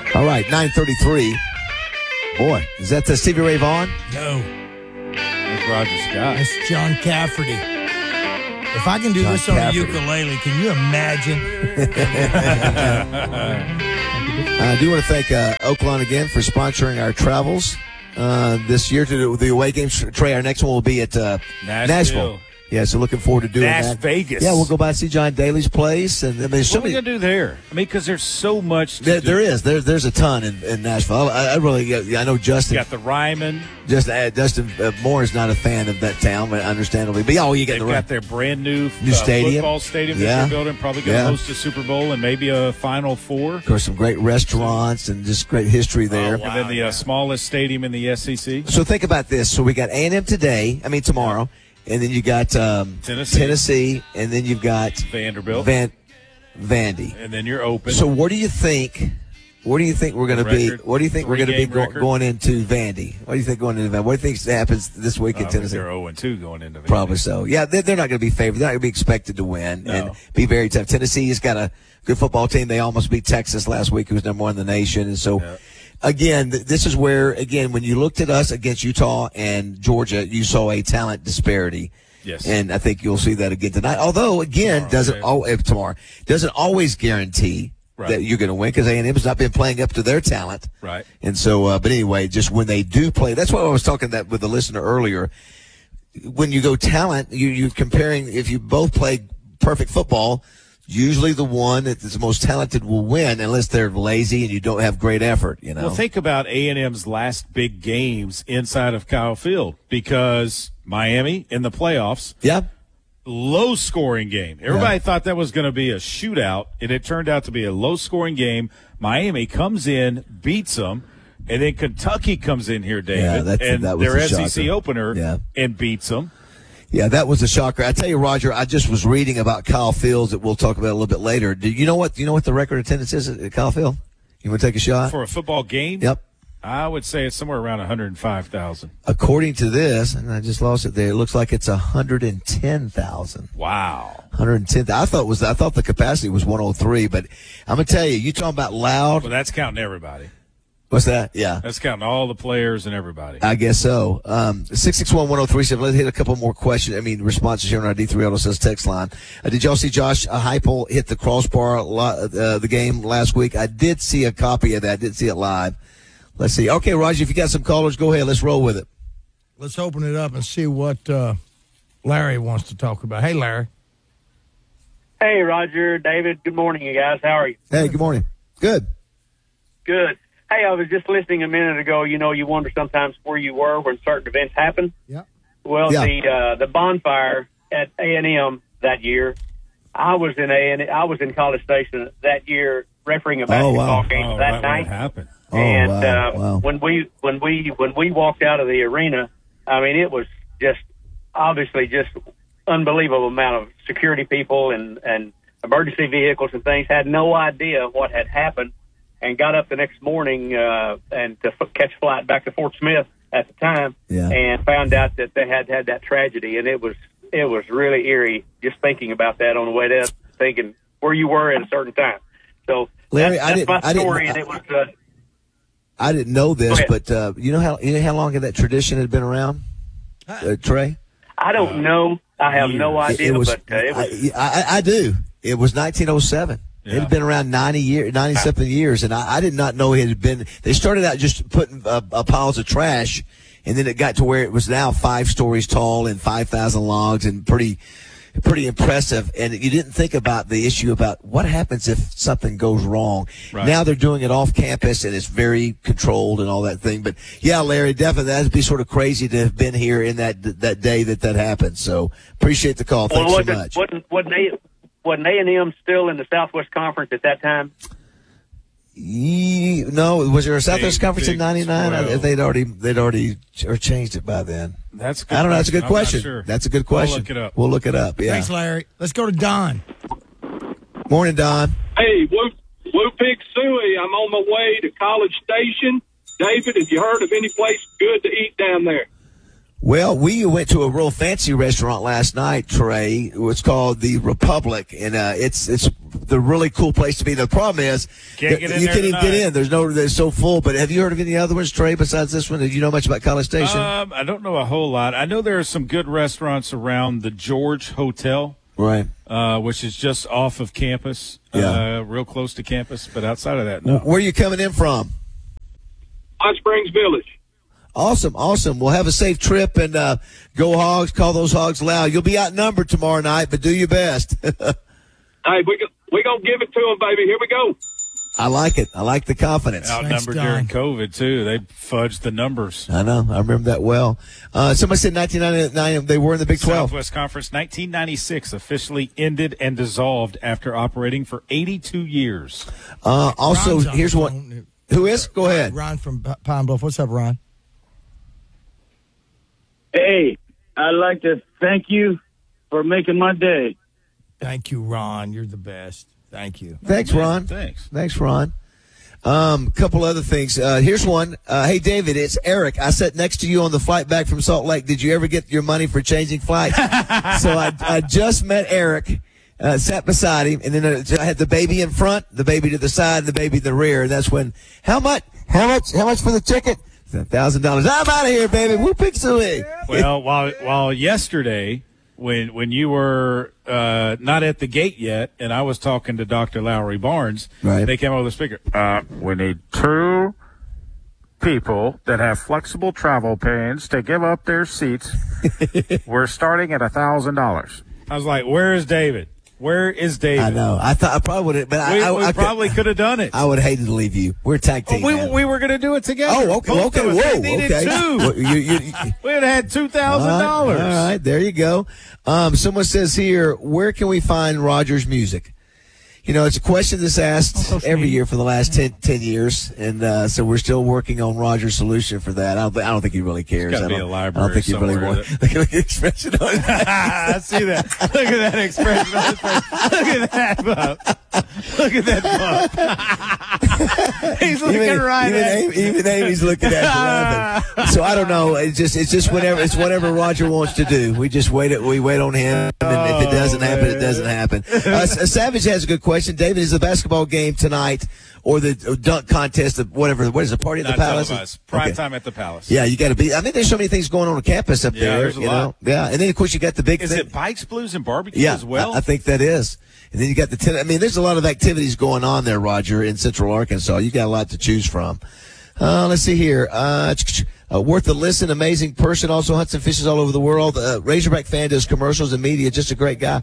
All right, 9:33. Boy, is that the Stevie Ray Vaughan? No, That's Roger Scott. that's John Cafferty. If I can do John this on Cafferty. a ukulele, can you imagine? I do want to thank Oaklawn again for sponsoring our travels this year to the away games. Trey, our next one will be at Nashville. Yeah, so looking forward to doing Las that. Vegas. Yeah, we'll go by and see John Daly's place. And there's so What are we many. going to do there? I mean, because there's so much to do. There is. There's a ton in Nashville. I really, I know Justin. You got the Ryman. Justin Moore is not a fan of that town, but understandably. But yeah, you get They've the got their brand new stadium. football stadium Yeah. that they're building. Probably going to Yeah. host a Super Bowl and maybe a Final Four. Of course, some great restaurants and just great history there. And then the smallest stadium in the SEC. So think about this. So we got A&M tomorrow, and then you got Tennessee, and then you've got Vanderbilt. Vandy. And then you're open. So what do you think? Where do you think we're going to be? Record? What do you think we're going to be Three-game record? going into Vandy? What do you think going into Vandy? What do you think happens this week in Tennessee? They're 0-2 going into Vandy. Probably so. Yeah, they're not going to be favored. They're not going to be expected to win and be very tough. Tennessee has got a good football team. They almost beat Texas last week, who was number one in the nation. And so, again, this is where, again, when you looked at us against Utah and Georgia, you saw a talent disparity. Yes. And I think you'll see that again tonight. Although, again, tomorrow doesn't always guarantee that you're going to win because A&M has not been playing up to their talent. Right. And so, but anyway, just when they do play, that's why I was talking that with the listener earlier. When you go talent, you're comparing, if you both play perfect football, usually the one that's the most talented will win unless they're lazy and you don't have great effort, you know. Well, think about A&M's last big games inside of Kyle Field because Miami in the playoffs. Yeah. Low-scoring game. Everybody thought that was going to be a shootout, and it turned out to be a low-scoring game. Miami comes in, beats them, and then Kentucky comes in here, David, and that was their a SEC shocker. opener and beats them. Yeah, that was a shocker. I tell you, Roger, I just was reading about Kyle Fields that we'll talk about a little bit later. Do you know what the record attendance is at Kyle Field? You want to take a shot? For a football game? Yep. I would say it's somewhere around 105,000. According to this, and I just lost it there, it looks like it's 110,000. Wow. 110. I thought the capacity was 103, but I'm gonna tell you talking about loud. Well, that's counting everybody. What's that? Yeah. That's counting all the players and everybody. I guess so. 661-1037. Let's hit a couple more questions. Responses here on our D3 Auto Sales text line. Did y'all see Josh Heupel hit the crossbar the game last week? I did see a copy of that. I didn't see it live. Let's see. Okay, Roger, if you got some callers, go ahead. Let's roll with it. Let's open it up and see what Larry wants to talk about. Hey, Larry. Hey, Roger, David. Good morning, you guys. How are you? Hey, good morning. Good. Good. Hey, I was just listening a minute ago. You know, you wonder sometimes where you were when certain events happen. Yeah. Well, the bonfire at A&M that year, I was in College Station that year refereeing a basketball game that night. What happened? And when we walked out of the arena, it was just obviously just unbelievable amount of security people and emergency vehicles and things. Had no idea what had happened, and got up the next morning and to catch a flight back to Fort Smith at the time, and found out that they had that tragedy, and it was really eerie just thinking about that on the way there, thinking where you were at a certain time. So Larry, that's my story, and it was. I didn't know this, but you know how long that tradition had been around, Trey? I don't know. I have no idea, but it was. I do. It was 1907. It had been around 90-something years, and I did not know it had been. They started out just putting piles of trash, and then it got to where it was now 5 stories tall and 5,000 logs and pretty impressive. And you didn't think about the issue about what happens if something goes wrong. Right. Now they're doing it off campus, and it's very controlled and all that thing. But yeah, Larry, definitely that'd be sort of crazy to have been here in that day that happened. So appreciate the call. Thanks so much. Wasn't A&M still in the Southwest Conference at that time? No, was there a Southwest Conference in '99? They'd already changed it by then. That's good. I don't know. That's a good I'm question. not sure. That's a good question. We'll look it up. Yeah. Thanks, Larry. Let's go to Don. Morning, Don. Hey, Woo Pig Suey. I'm on my way to College Station. David, have you heard of any place good to eat down there? Well, we went to a real fancy restaurant last night, Trey. It's called the Republic, and it's the really cool place to be. The problem is you can't even get in. They're so full. But have you heard of any other ones, Trey, besides this one? Do you know much about College Station? I don't know a whole lot. I know there are some good restaurants around the George Hotel, right? Which is just off of campus, real close to campus. But outside of that, no. Where are you coming in from? Hot Springs Village. Awesome. Well, have a safe trip, and go Hogs. Call those Hogs loud. You'll be outnumbered tomorrow night, but do your best. Hey, we gonna give it to them, baby. Here we go. I like it. I like the confidence. Outnumbered during COVID, too. They fudged the numbers. I know. I remember that well. Somebody said 1999 they were in the Big 12. Southwest Conference 1996 officially ended and dissolved after operating for 82 years. Also, Ron's on here's the one. phone. Who is? Go ahead. Ron from Pine Bluff. What's up, Ron? Hey, I'd like to thank you for making my day. Thank you, Ron. You're the best. Thank you. Thanks, Ron. Thanks, Ron. Couple other things. Here's one. Hey, David, it's Eric. I sat next to you on the flight back from Salt Lake. Did you ever get your money for changing flights? So I just met Eric, sat beside him, and then I had the baby in front, the baby to the side, and the baby in the rear. And that's when, how much for the ticket? $1,000. I'm out of here, baby. Woo pig suey. Well, while yesterday, when you were not at the gate yet, and I was talking to Dr. Lowry Barnes, right. They came over the speaker. We need 2 people that have flexible travel pains to give up their seats. We're starting at $1,000. I was like, "Where is David? Where is David?" I know. I thought I probably would have, but I probably could have done it. I would have hated to leave you. We're a tag team. We were going to do it together. Oh, okay. Both of us. Whoa, They needed okay. 2. Well, you We would have had $2,000. All right, there you go. Someone says here, where can we find Rogers music? You know, it's a question that's asked every year for the last 10 years, and so we're still working on Roger's solution for that. I don't think he really cares. It's gotta be a library I don't think he really somewhere, wants. Look at the expression on his face. I see that. Look at that expression on his face. Look at that, Bob. Look at that, Bob. He's looking right at even Amy's looking at laughing. So I don't know. It's just whatever Roger wants to do. We just wait on him, and if it doesn't happen, it doesn't happen. Savage has a good question. David, is the basketball game tonight or the dunk contest, whatever? What is the party at the Palace? Televised. Prime time at the Palace. Yeah, you got to be. I mean, there's so many things going on campus up there. There's a lot. Yeah, and then of course you got the big. Is thing. it Bikes, Blues, and Barbecue as well? I think that is. And then you got the. I mean, there's a lot of activities going on there, Roger, in Central Arkansas. You got a lot to choose from. Let's see here. Worth a listen, amazing person, also hunts and fishes all over the world. Razorback fan, does commercials and media, just a great guy.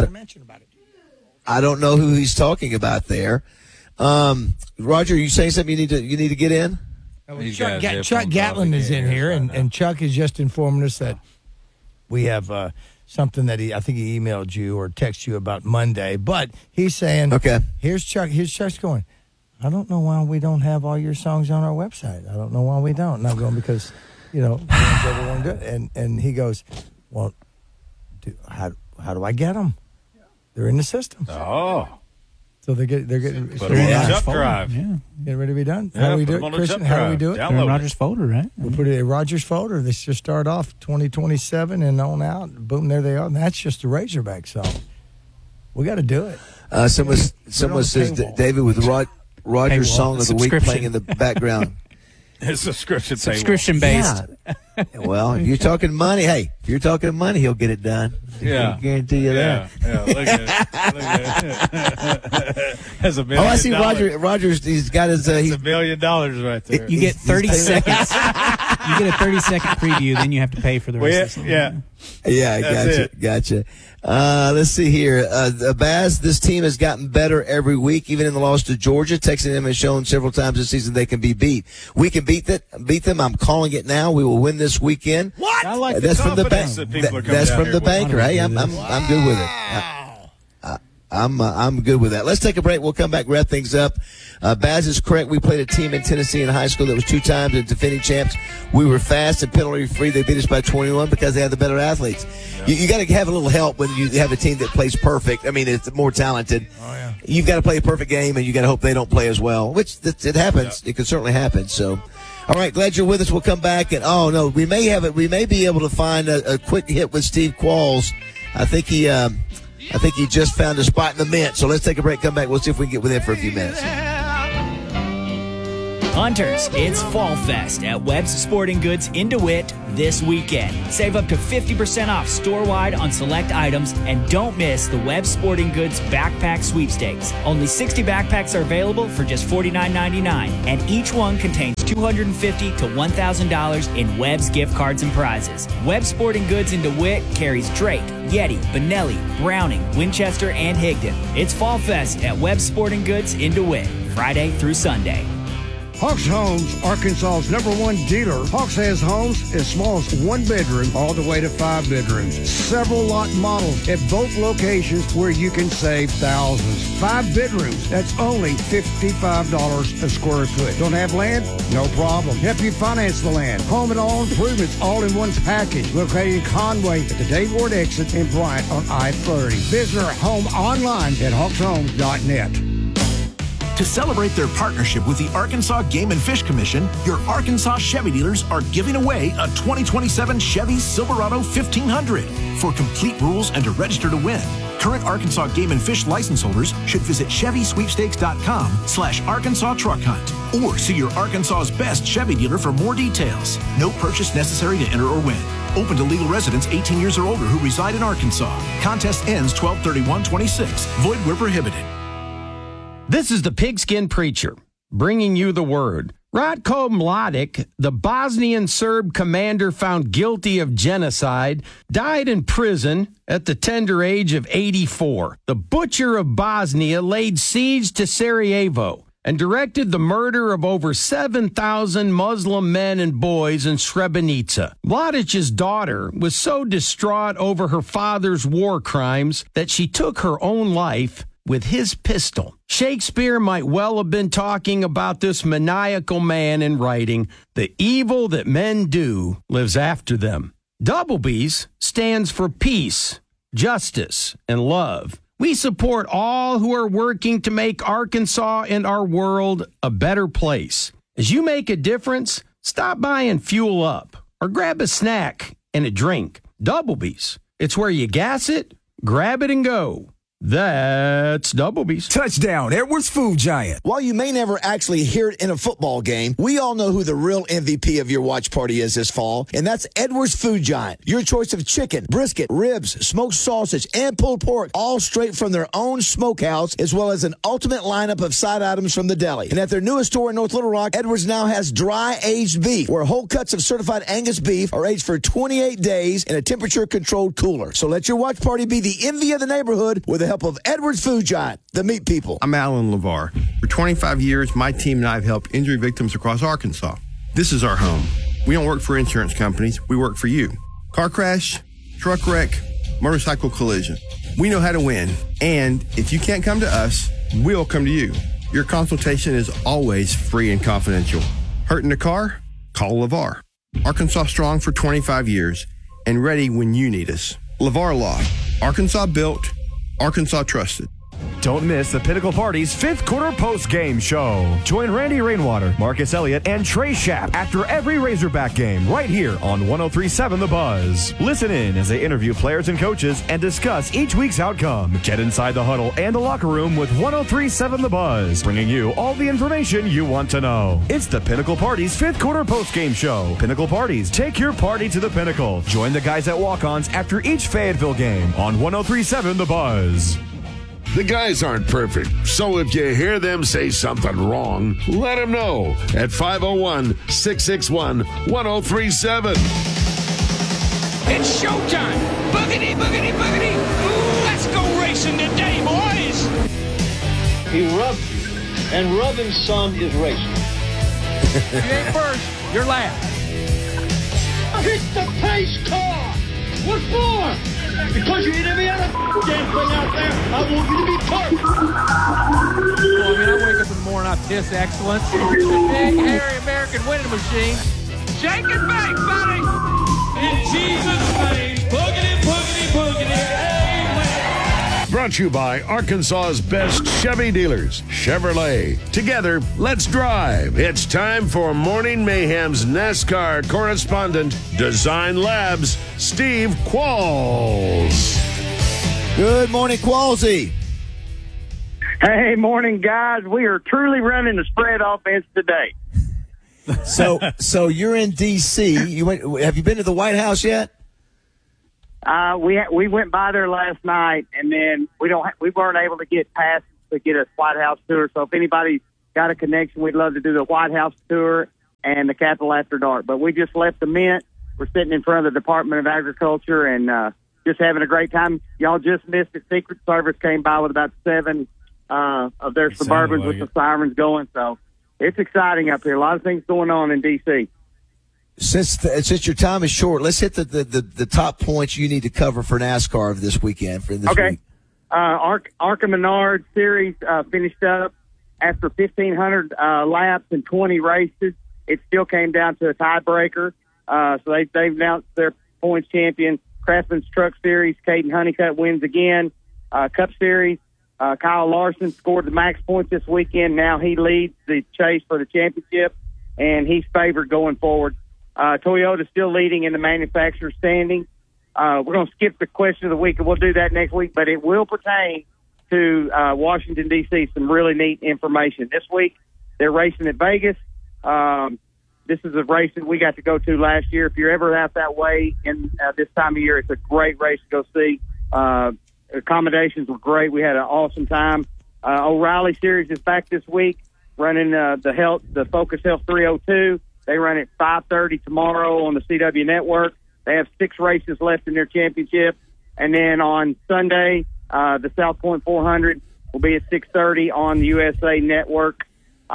I don't know who he's talking about there. Roger, are you saying something you need to get in? Chuck Gatlin is in here, and Chuck is just informing us that we have something that I think he emailed you or texted you about Monday. But he's saying, okay, here's Chuck. Here's Chuck's going, I don't know why we don't have all your songs on our website. I don't know why we don't. And I'm going, because, everyone do it. And he goes, well, how do I get them? They're in the system. Oh. So they're getting put them on a jump drive. Yeah. Getting ready to be done. Yeah, How do we do it, Christian? How do we do it? Download in Rogers folder, right? We'll put it in Rogers folder. They just start off 2027 and on out. Boom, there they are. And that's just the Razorback song. We got to do it. Someone says David with Roger's Paywall. song of the week playing in the background. It's subscription based. Yeah. Well, if you're talking money, if you're talking money, he'll get it done. Yeah. I guarantee you that. Yeah. Look at it. That's $1 million. Oh, I see Rogers, he's got his... That's $1 million right there. You get 30 seconds. You get a 30-second preview, then you have to pay for the rest of the song. Yeah, gotcha. Let's see here. Baz, this team has gotten better every week, even in the loss to Georgia. Texas A&M has shown several times this season they can be beat. We can beat them. I'm calling it now. We will win this weekend. What? I like that's from the bank. that people are coming That's down from here the with. banker. Hey, I'm good with it. I'm good with that. Let's take a break. We'll come back, wrap things up. Baz is correct. We played a team in Tennessee in high school that was 2 times the defending champs. We were fast and penalty free. They beat us by 21 because they had the better athletes. You got to have a little help when you have a team that plays perfect. I mean, it's more talented. Oh, yeah. You've got to play a perfect game, and you got to hope they don't play as well, which it happens. Yeah. It can certainly happen. So, all right, glad you're with us. We'll come back, and we may be able to find a quick hit with Steve Qualls. I think he just found a spot in the mint. So let's take a break, come back. We'll see if we can get with him for a few minutes. Hunters, it's Fall Fest at Webb's Sporting Goods in DeWitt this weekend. Save up to 50% off store-wide on select items, and don't miss the Webb's Sporting Goods Backpack Sweepstakes. Only 60 backpacks are available for just $49.99, and each one contains $250 to $1,000 in Webb's gift cards and prizes. Webb's Sporting Goods in DeWitt carries Drake, Yeti, Benelli, Browning, Winchester, and Higdon. It's Fall Fest at Webb's Sporting Goods in DeWitt, Friday through Sunday. Hawks Homes, Arkansas's #1 dealer. Hawks has homes as small as 1 bedroom all the way to 5 bedrooms. Several lot models at both locations where you can save thousands. 5 bedrooms, that's only $55 a square foot. Don't have land? No problem. Help you finance the land. Home and all improvements all in one package. Located in Conway at the Dave Ward exit and Bryant on I-30. Visit our home online at hawkshomes.net. To celebrate their partnership with the Arkansas Game and Fish Commission, your Arkansas Chevy dealers are giving away a 2027 Chevy Silverado 1500. For complete rules and to register to win, current Arkansas Game and Fish license holders should visit ChevySweepstakes.com/Arkansas Truck Hunt or see your Arkansas's best Chevy dealer for more details. No purchase necessary to enter or win. Open to legal residents 18 years or older who reside in Arkansas. Contest ends 12/31/26. Void where prohibited. This is the Pigskin Preacher, bringing you the word. Ratko Mladic, the Bosnian Serb commander found guilty of genocide, died in prison at the tender age of 84. The butcher of Bosnia laid siege to Sarajevo and directed the murder of over 7,000 Muslim men and boys in Srebrenica. Mladic's daughter was so distraught over her father's war crimes that she took her own life with his pistol. Shakespeare might well have been talking about this maniacal man in writing, "The evil that men do lives after them." Doublebees stands for peace, justice, and love. We support all who are working to make Arkansas and our world a better place. As you make a difference, stop by and fuel up or grab a snack and a drink. Doublebees. It's where you gas it, grab it, and go. That's Doublebees. Touchdown, Edwards Food Giant. While you may never actually hear it in a football game, we all know who the real MVP of your watch party is this fall, and that's Edwards Food Giant. Your choice of chicken, brisket, ribs, smoked sausage, and pulled pork, all straight from their own smokehouse, as well as an ultimate lineup of side items from the deli. And at their newest store in North Little Rock, Edwards now has dry-aged beef, where whole cuts of certified Angus beef are aged for 28 days in a temperature-controlled cooler. So let your watch party be the envy of the neighborhood with the help of Edwards Food Giant, the meat people. I'm Alan LeVar. For 25 years, my team and I have helped injury victims across Arkansas. This is our home. We don't work for insurance companies. We work for you. Car crash, truck wreck, motorcycle collision. We know how to win. And if you can't come to us, we'll come to you. Your consultation is always free and confidential. Hurt in the car? Call LeVar. Arkansas strong for 25 years and ready when you need us. LeVar Law. Arkansas built, Arkansas trusted. Don't miss the Pinnacle Party's 5th quarter post-game show. Join Randy Rainwater, Marcus Elliott, and Trey Schapp after every Razorback game right here on 103.7 The Buzz. Listen in as they interview players and coaches and discuss each week's outcome. Get inside the huddle and the locker room with 103.7 The Buzz, bringing you all the information you want to know. It's the Pinnacle Party's 5th quarter post-game show. Pinnacle Parties, take your party to the pinnacle. Join the guys at walk-ons after each Fayetteville game on 103.7 The Buzz. The guys aren't perfect, so if you hear them say something wrong, let them know at 501-661-1037. It's showtime! Boogity, boogity, boogity! Ooh, let's go racing today, boys! He rubbed you, and rubbing some is racing. You ain't first, you're last. Hit the pace car! What for? Because you did every other damn thing out there, I want you to be perfect. Well, I wake up in the morning, I piss excellence. It's a big, hairy American winning machine. Shake and bake, buddy. In Jesus' name, boogity, boogity, boogity, amen. Brought to you by Arkansas's best Chevy dealers, Chevrolet. Together, let's drive. It's time for Morning Mayhem's NASCAR correspondent, Design Labs, Steve Qualls. Good morning, Qualsy. Hey, morning, guys. We are truly running the spread offense today. So you're in D.C. Have you been to the White House yet? We went by there last night, and then we weren't able to get passes to get a White House tour. So if anybody's got a connection, we'd love to do the White House tour and the Capitol after dark. But we just left the Mint. We're sitting in front of the Department of Agriculture and just having a great time. Y'all just missed it. Secret Service came by with about 7 of their Suburbans with the sirens going. So it's exciting up here. A lot of things going on in D.C. Since your time is short, let's hit the top points you need to cover for NASCAR this weekend. Week. Arca Menard Series finished up after 1,500 laps and 20 races. It still came down to a tiebreaker. So they've announced their points champion. Craftsman's Truck Series, Caden Honeycutt wins again. Cup Series, Kyle Larson scored the max points this weekend. Now he leads the chase for the championship, and he's favored going forward. Toyota's still leading in the manufacturer standing. We're going to skip the question of the week, and we'll do that next week, but it will pertain to Washington, D.C., some really neat information. This week, they're racing at Vegas. This is a race that we got to go to last year. If you're ever out that way in this time of year, it's a great race to go see. Accommodations were great. We had an awesome time. O'Reilly Series is back this week, running the Focus Health 302. They run at 5:30 tomorrow on the CW Network. They have 6 races left in their championship. And then on Sunday, the South Point 400 will be at 6:30 on the USA Network.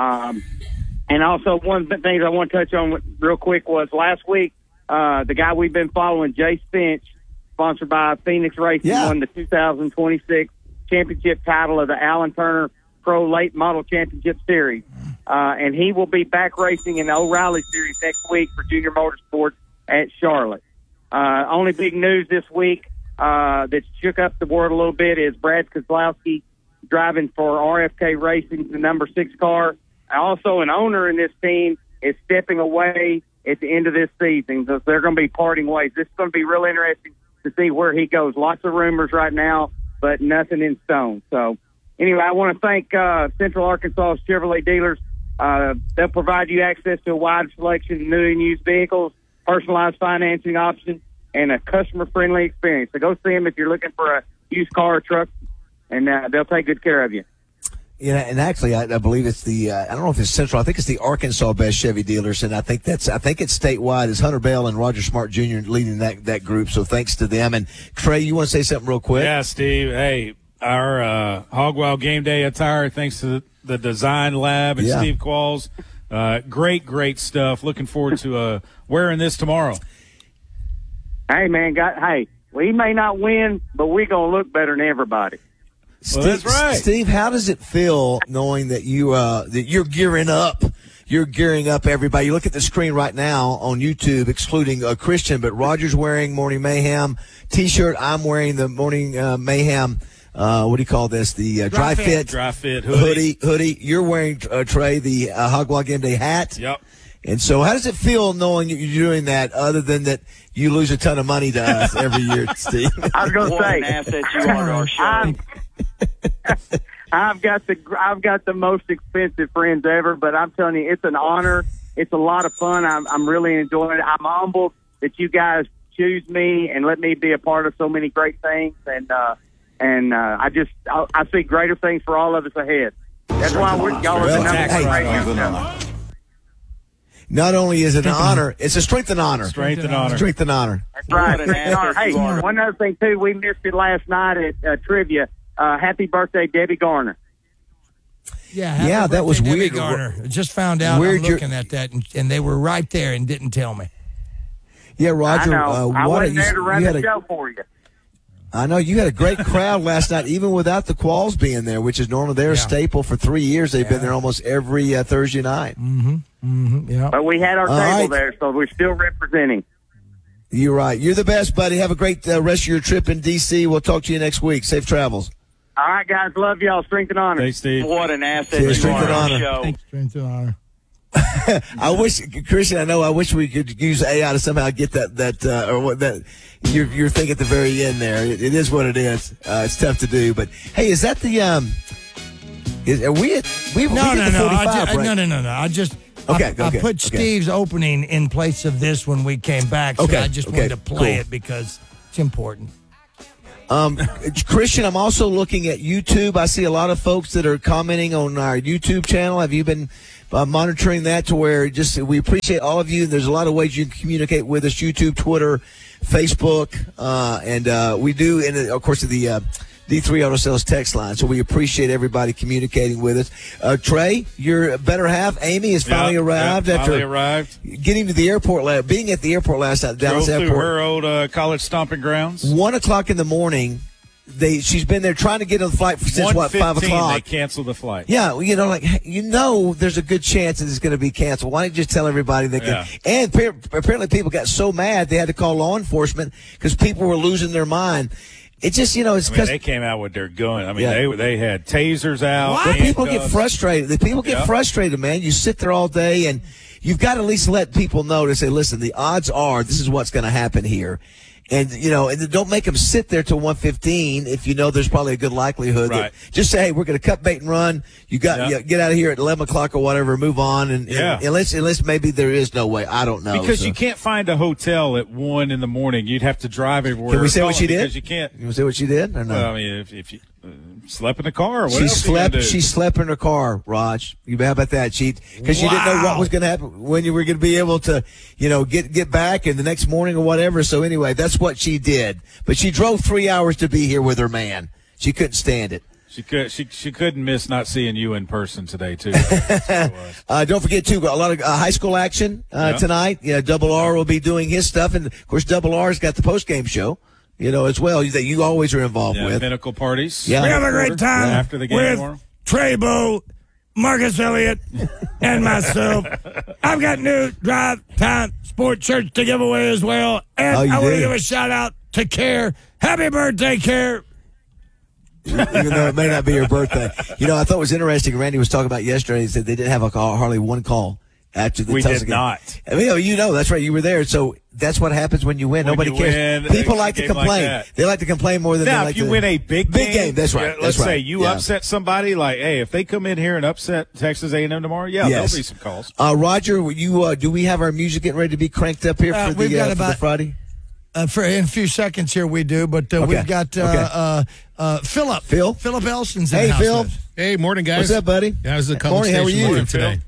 And also one of the things I want to touch on real quick was last week, the guy we've been following, Jace Finch, sponsored by Phoenix Racing, won the 2026 championship title of the Allen Turner Pro Late Model Championship Series. And he will be back racing in the O'Reilly Series next week for Junior Motorsports at Charlotte. Only big news this week that shook up the world a little bit is Brad Keselowski driving for RFK Racing, the number 6 car. Also, an owner in this team is stepping away at the end of this season. So they're going to be parting ways. This is going to be real interesting to see where he goes. Lots of rumors right now, but nothing in stone. So anyway, I want to thank Central Arkansas Chevrolet dealers. They'll provide you access to a wide selection of new and used vehicles, personalized financing options, and a customer-friendly experience. So go see them if you're looking for a used car or truck, and they'll take good care of you. Yeah, and actually, I believe it's I don't know if it's Central. I think it's the Arkansas Best Chevy Dealers, and I think it's statewide. It's Hunter Bell and Roger Smart Jr. leading that group. So thanks to them. And Trey, you want to say something real quick? Yeah, Steve. Hey, our Hog Wild Game Day attire, thanks to the Design Lab and Steve Qualls. Great stuff. Looking forward to wearing this tomorrow. Hey, man, we may not win, but we're going to look better than everybody. Steve, that's right. Steve, how does it feel knowing that you're gearing up? You're gearing up everybody. You look at the screen right now on YouTube, excluding Christian, but Roger's wearing Morning Mayhem T-shirt. I'm wearing the Morning Mayhem, what do you call this? The Dry Fit hoodie. You're wearing, Trey, the Hog Wild Game Day hat. Yep. And so how does it feel knowing you're doing that, other than that you lose a ton of money to us every year, Steve? I was going to say, an asset you are to our show. I've got the most expensive friends ever, but I'm telling you, it's an honor. It's a lot of fun. I'm really enjoying it. I'm humbled that you guys choose me and let me be a part of so many great things. And I see greater things for all of us ahead. That's why y'all are the number one radio show. Not only is it an honor, it's a strength and honor. Strength and honor. That's right. Hey, one other thing, too. We missed it last night at trivia. Happy birthday, Debbie Garner. Yeah, that was Debbie weird. Garner. Just found out. I'm looking at that, and they were right there and didn't tell me. Yeah, Roger. I know. I wasn't there to run the show for you. I know you had a great crowd last night, even without the Qualls being there, which is normally they're a staple for 3 years. They've been there almost every Thursday night. Yeah. But we had our All table right. there, so we're still representing. You're right. You're the best, buddy. Have a great rest of your trip in D.C. We'll talk to you next week. Safe travels. All right, guys. Love y'all. Strength and honor. Thanks, Steve. What an asset Yeah, you strength are and on the honor. show. Strength and honor. I wish, Christian, I wish we could use AI to somehow get that you're thinking at the very end there. It is what it is. It's tough to do, but hey, is that the are we at we No. get the 45, right? No. I put Steve's opening in place of this when we came back. So I just wanted to play it because it's important. Christian, I'm also looking at YouTube. I see a lot of folks that are commenting on our YouTube channel. Have you been monitoring that to where we appreciate all of you? There's a lot of ways you can communicate with us: YouTube, Twitter, Facebook, and we do, and of course the D3 Auto Sales text line. So we appreciate everybody communicating with us. Trey, your better half, Amy, has finally arrived after getting to the airport. Being at the airport last night, Dallas Drove Airport. through her old college stomping grounds. 1 o'clock in the morning. She's been there trying to get on the flight since 5 o'clock. They canceled the flight. Yeah, there's a good chance that it's going to be canceled. Why don't you just tell everybody they can? And apparently people got so mad they had to call law enforcement because people were losing their mind. It's just, it's because they came out with their gun. They had tasers out. But people get frustrated. The people get frustrated, man. You sit there all day and you've got to at least let people know to say, listen, the odds are this is what's going to happen here. And, and don't make them sit there till 1:15 if you know there's probably a good likelihood. Right. That just say, hey, we're going to cut bait and run. You got get out of here at 11 o'clock or whatever, move on. And unless maybe there is no way. I don't know. Because you can't find a hotel at 1 in the morning. You'd have to drive everywhere. Can we say what she did? Because you can't. You want to say what she did or no? Well, if you slept in the car or what She slept in her car, Raj. How about that? Because you didn't know what was going to happen, when you were going to be able to, get back in the next morning or whatever. So anyway, that's what she did. But she drove 3 hours to be here with her man. She couldn't stand it. She couldn't miss not seeing you in person today too. Don't forget too, a lot of high school action tonight. Double R will be doing his stuff, and of course Double R's got the post game show. As well, that you always are involved with. Pinnacle parties. Yeah. We have a great time after the game with tomorrow. Trebo, Marcus Elliott, and myself. I've got new Drive Time Sport shirts to give away as well. And I want to give a shout out to Care. Happy birthday, Care. Even though it may not be your birthday. I thought it was interesting. Randy was talking about yesterday. He said they didn't have hardly one call after the Tulsa game. Not. That's right. You were there. So that's what happens when you win. Nobody cares. People like to complain. They like to complain more than they like to. Now, if you win a big game. That's right. Let's say you upset somebody. Like, hey, if they come in here and upset Texas A&M tomorrow, there'll be some calls. Roger, do we have our music getting ready to be cranked up here for the Friday? In a few seconds here we do, but we've got Philip. Philip Elston's in the house. Hey, Phil. Hey, morning, guys. What's up, buddy? How's the college morning, station looking today?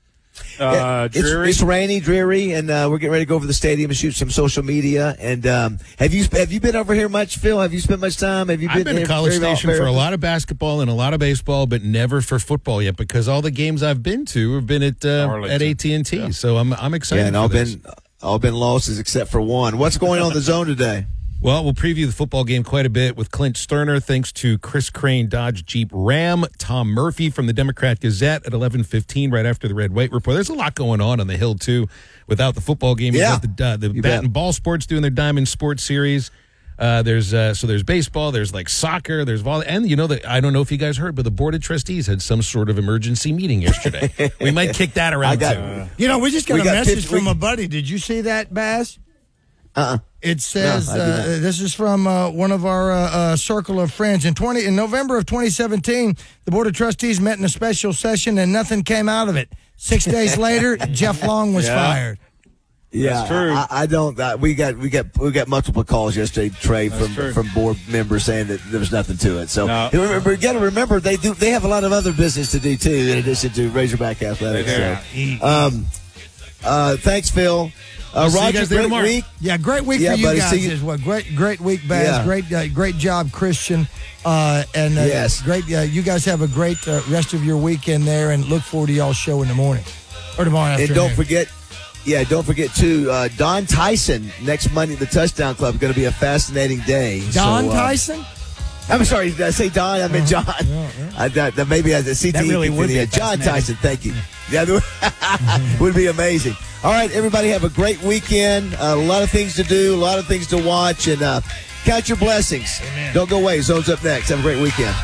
Dreary. It's rainy, dreary, and we're getting ready to go over the stadium and shoot some social media. And have you been over here much, Phil? Have you spent much time? I've been to College Station for a lot of basketball and a lot of baseball, but never for football yet because all the games I've been to have been at AT&T. Yeah. So I'm excited. Yeah, and all been losses except for one. What's going on in the zone today? Well, we'll preview the football game quite a bit with Clint Sterner, thanks to Chris Crane, Dodge Jeep Ram, Tom Murphy from the Democrat Gazette at 11:15, right after the Red White Report. There's a lot going on the Hill, too, without the football game. Yeah. You've got the Bat and Ball Sports doing their Diamond Sports Series. There's baseball, there's like soccer, there's volleyball, and I don't know if you guys heard, but the Board of Trustees had some sort of emergency meeting yesterday. We might kick that around, too. We just got a message from a buddy. Did you see that, Bass? It says, this is from one of our circle of friends. In November of 2017, the Board of Trustees met in a special session and nothing came out of it. 6 days later, Jeff Long was fired. Yeah, that's true. I don't. We got multiple calls yesterday, Trey, from board members saying that there was nothing to it. So you got to remember they have a lot of other business to do too, in addition to Razorback Athletics. So, thanks, Phil. Roger, great week. Yeah, great week for you guys as well. Great week, Baz. Yeah. Great job, Christian. Yes. Great. You guys have a great rest of your weekend there, and look forward to y'all's show in the morning or tomorrow afternoon. And don't forget. Yeah, don't forget, too, Don Tyson next Monday at the Touchdown Club. Going to be a fascinating day. Don Tyson? I'm sorry, did I say Don? I meant John. That maybe as a CTE. That really would be John Tyson, thank you. Yeah, would be amazing. All right, everybody have a great weekend. A lot of things to do, a lot of things to watch, and count your blessings. Amen. Don't go away. Zone's up next. Have a great weekend.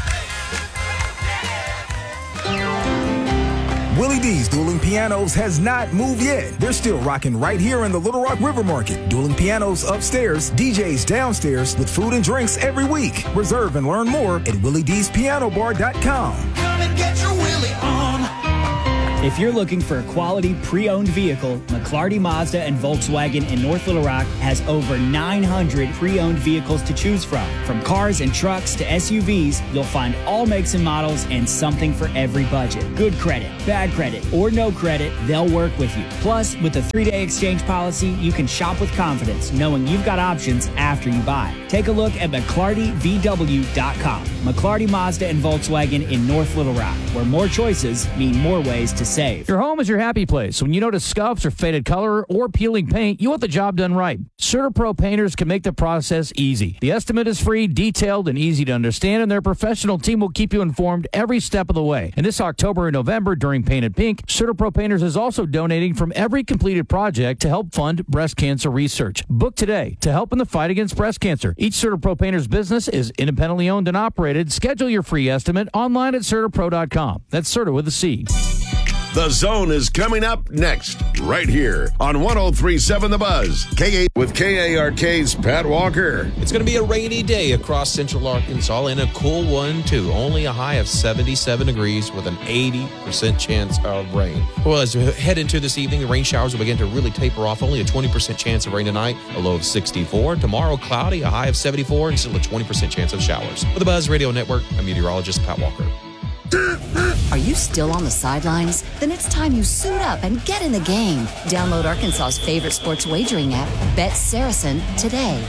Willie D's Dueling Pianos has not moved yet. They're still rocking right here in the Little Rock River Market. Dueling Pianos upstairs, DJs downstairs with food and drinks every week. Reserve and learn more at WillieD'sPianoBar.com. Come and get your Willie on. If you're looking for a quality pre-owned vehicle, McClarty Mazda and Volkswagen in North Little Rock has over 900 pre-owned vehicles to choose from. From cars and trucks to SUVs, you'll find all makes and models and something for every budget. Good credit, bad credit, or no credit, they'll work with you. Plus, with a 3-day exchange policy, you can shop with confidence, knowing you've got options after you buy. Take a look at McClartyVW.com. McClarty Mazda and Volkswagen in North Little Rock, where more choices mean more ways to save. Your home is your happy place. When you notice scuffs or faded color or peeling paint, you want the job done right. CertaPro painters can make the process easy. The estimate is free, detailed, and easy to understand, and their professional team will keep you informed every step of the way. And this October and November during Painted Pink, CertaPro Painters is also donating from every completed project to help fund breast cancer research. Book today to help in the fight against breast cancer. Each CertaPro Painters business is independently owned and operated. Schedule your free estimate online at CertaPro.com. That's Certa with a C. The Zone is coming up next, right here on 103.7 The Buzz. K8 with KARK's Pat Walker. It's going to be a rainy day across central Arkansas and a cool one, too. Only a high of 77 degrees with an 80% chance of rain. Well, as we head into this evening, the rain showers will begin to really taper off. Only a 20% chance of rain tonight, a low of 64. Tomorrow, cloudy, a high of 74, and still a 20% chance of showers. For the Buzz Radio Network, I'm meteorologist Pat Walker. Are you still on the sidelines? Then it's time you suit up and get in the game. Download Arkansas's favorite sports wagering app, Bet Saracen, today.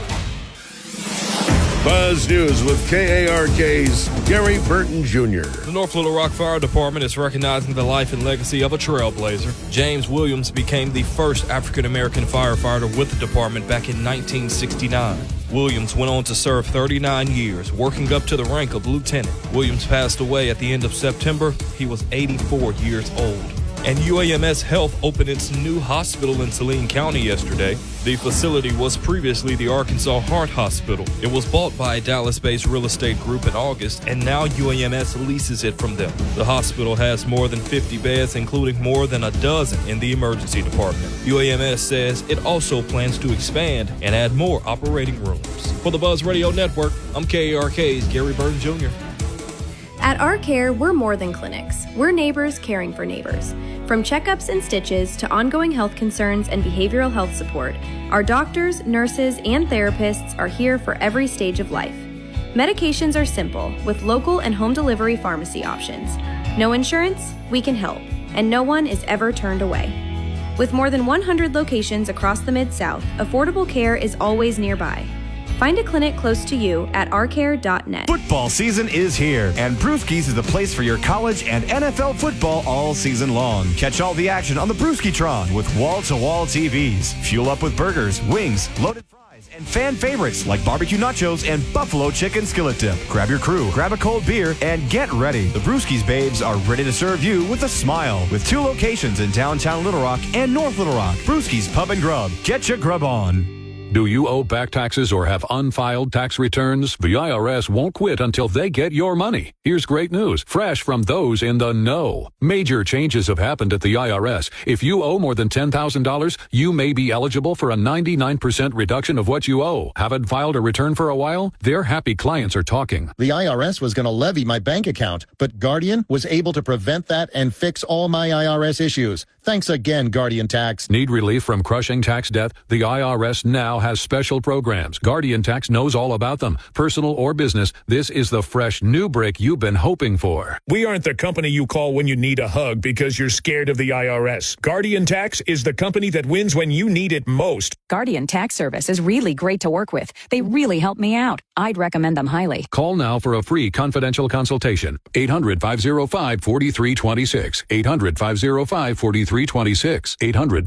Buzz News with KARK's Gary Burton Jr. The North Little Rock Fire Department is recognizing the life and legacy of a trailblazer. James Williams became the first African-American firefighter with the department back in 1969. Williams went on to serve 39 years, working up to the rank of lieutenant. Williams passed away at the end of September. He was 84 years old. And UAMS Health opened its new hospital in Saline County yesterday. The facility was previously the Arkansas Heart Hospital. It was bought by a Dallas-based real estate group in August, and now UAMS leases it from them. The hospital has more than 50 beds, including more than a dozen in the emergency department. UAMS says it also plans to expand and add more operating rooms. For the Buzz Radio Network, I'm KARK's Gary Burton Jr. At Our Care, we're more than clinics. We're neighbors caring for neighbors. From checkups and stitches to ongoing health concerns and behavioral health support, our doctors, nurses, and therapists are here for every stage of life. Medications are simple, with local and home delivery pharmacy options. No insurance? We can help, and no one is ever turned away. With more than 100 locations across the Mid-South, affordable care is always nearby. Find a clinic close to you at ourcare.net. Football season is here, and Brewski's is the place for your college and NFL football all season long. Catch all the action on the Brewski-tron with wall-to-wall TVs. Fuel up with burgers, wings, loaded fries, and fan favorites like barbecue nachos and buffalo chicken skillet dip. Grab your crew, grab a cold beer, and get ready. The Brewski's babes are ready to serve you with a smile. With 2 locations in downtown Little Rock and North Little Rock. Brewski's Pub and Grub. Get your grub on. Do you owe back taxes or have unfiled tax returns? The IRS won't quit until they get your money. Here's great news, fresh from those in the know. Major changes have happened at the IRS. If you owe more than $10,000, you may be eligible for a 99% reduction of what you owe. Haven't filed a return for a while? Their happy clients are talking. The IRS was going to levy my bank account, but Guardian was able to prevent that and fix all my IRS issues. Thanks again, Guardian Tax. Need relief from crushing tax debt? The IRS now has special programs. Guardian Tax knows all about them. Personal or business, this is the fresh new break you've been hoping for. We aren't the company you call when you need a hug because you're scared of the IRS. Guardian Tax is the company that wins when you need it most. Guardian Tax Service is really great to work with. They really help me out. I'd recommend them highly. Call now for a free confidential consultation. 800-505-4326. 800-505-4326.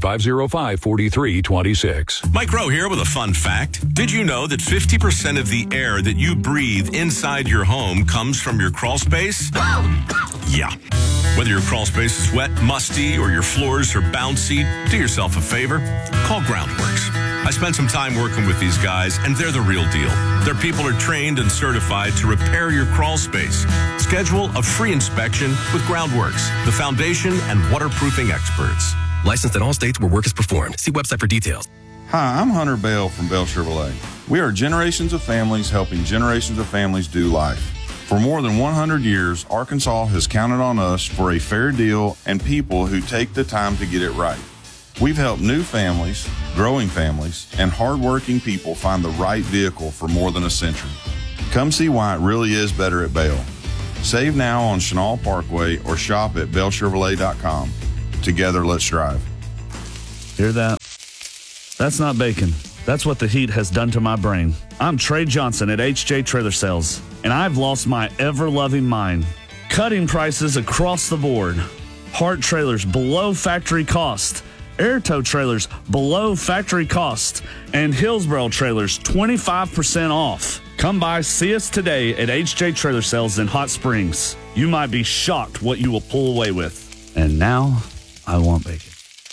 800-505-4326. Mike Rowe here with a fun fact. Did you know that 50% of the air that you breathe inside your home comes from your crawl space? Yeah. Whether your crawl space is wet, musty, or your floors are bouncy, do yourself a favor. Call Groundworks. I spent some time working with these guys, and they're the real deal. Their people are trained and certified to repair your crawl space. Schedule a free inspection with Groundworks, the foundation and waterproofing experts. Licensed in all states where work is performed. See website for details. Hi, I'm Hunter Bell from Bell Chevrolet. We are generations of families helping generations of families do life. For more than 100 years, Arkansas has counted on us for a fair deal and people who take the time to get it right. We've helped new families, growing families, and hardworking people find the right vehicle for more than a century. Come see why it really is better at Bell. Save now on Chenal Parkway or shop at bellchevrolet.com. Together, let's drive. Hear that? That's not bacon. That's what the heat has done to my brain. I'm Trey Johnson at HJ Trailer Sales, and I've lost my ever-loving mind. Cutting prices across the board. Hart trailers below factory cost. Airtow trailers below factory cost. And Hillsboro trailers 25% off. Come by, see us today at HJ Trailer Sales in Hot Springs. You might be shocked what you will pull away with. And now, I want bacon.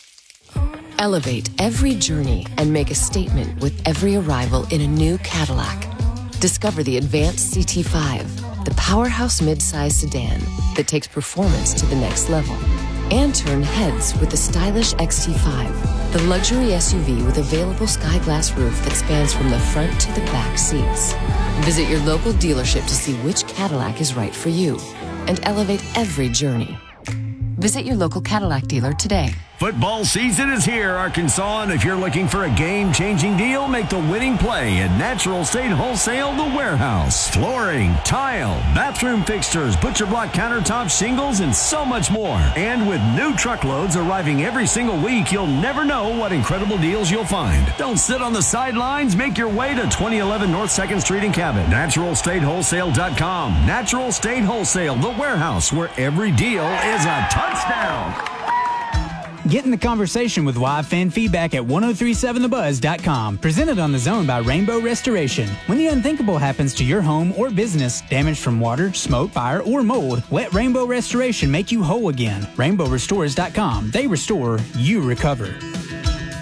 Elevate every journey and make a statement with every arrival in a new Cadillac. Discover the Advanced CT5, the powerhouse midsize sedan that takes performance to the next level. And turn heads with the stylish XT5, the luxury SUV with available sky glass roof that spans from the front to the back seats. Visit your local dealership to see which Cadillac is right for you and elevate every journey. Visit your local Cadillac dealer today. Football season is here, Arkansas, and if you're looking for a game-changing deal, make the winning play at Natural State Wholesale The Warehouse. Flooring, tile, bathroom fixtures, butcher block countertops, shingles, and so much more. And with new truckloads arriving every single week, you'll never know what incredible deals you'll find. Don't sit on the sidelines. Make your way to 2011 North 2nd Street in Cabot. NaturalStateWholesale.com. Natural State Wholesale The Warehouse, where every deal is a touchdown. Get in the conversation with live fan feedback at 1037thebuzz.com. Presented on The Zone by Rainbow Restoration. When the unthinkable happens to your home or business, damage from water, smoke, fire, or mold, let Rainbow Restoration make you whole again. RainbowRestores.com. They restore, you recover.